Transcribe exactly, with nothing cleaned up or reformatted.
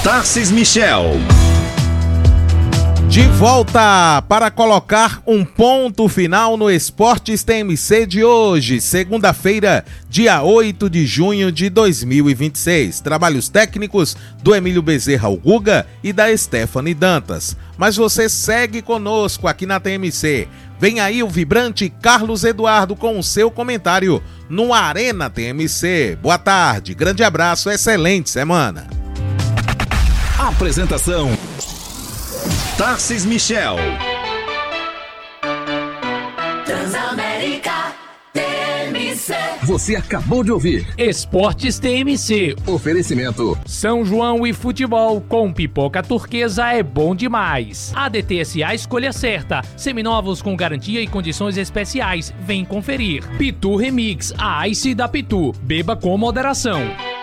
Tarcísio Michel. De volta para colocar um ponto final no Esportes T M C de hoje, segunda-feira, dia oito de junho de dois mil e vinte e seis. Trabalhos técnicos do Emílio Bezerra o Guga e da Stephanie Dantas. Mas você segue conosco aqui na T M C. Vem aí o vibrante Carlos Eduardo com o seu comentário no Arena T M C. Boa tarde, grande abraço, excelente semana. Apresentação: Tarcísio Michel. Transamérica T M C. Você acabou de ouvir Esportes T M C. Oferecimento São João e futebol com pipoca turquesa é bom demais. A D T S A escolha certa. Seminovos com garantia e condições especiais. Vem conferir. Pitu Remix, a Ice da Pitu. Beba com moderação.